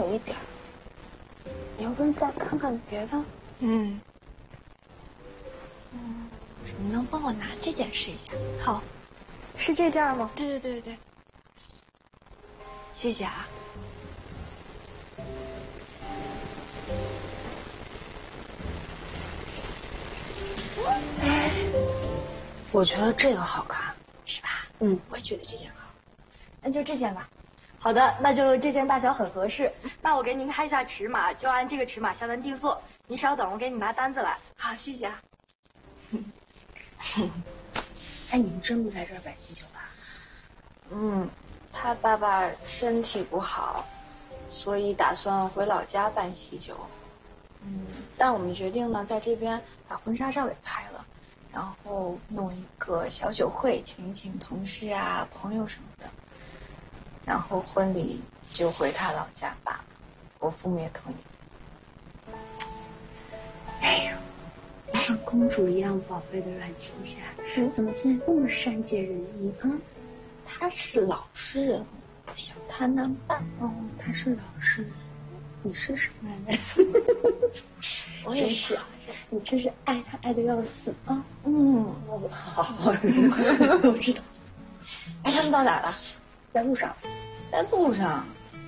一点。你要不然再看看别的？ 你能帮我拿这件试一下？ 好，是这件吗？ 对，谢谢啊。 我觉得这个好看， 是吧？我也觉得这件好， 那就这件吧。好的，那就这件大小很合适。那我给您看一下尺码，就按这个尺码下单定做。您稍等，我给你拿单子来。 好，谢谢啊。 哎，你们真不在这儿办喜酒吧？他爸爸身体不好，所以打算回老家办喜酒。但我们决定呢，在这边把婚纱照给拍了，然后弄一个小酒会，请一请同事啊、朋友什么的。然后婚礼就回他老家办，我父母也同意。哎呀，像公主一样宝贝的阮青霞，怎么现在这么善解人意啊？他是老实人，不想太难办。哦，他是老实人，你是什么人？我也是，你真是爱他爱的要死啊！好，我知道。哎，他们到哪儿了？在路上。在路上。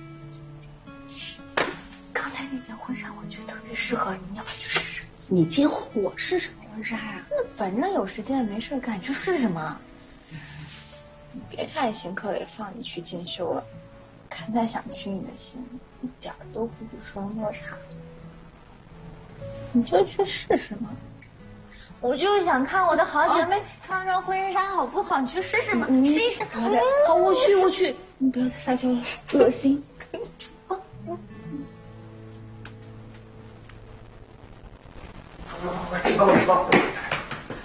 刚才那件婚纱我觉得特别适合你，要不要去试试？你结婚我试什么婚纱呀？那反正有时间没事干，就试试嘛。你别看邢克磊放你去进修了，看他想娶你的心一点都不比双落差。你就去试试嘛。 我就想看我的好姐妹穿上婚纱好不好？你去试试嘛，试一试。 好，我去。你不要再撒娇了，恶心。 快迟到！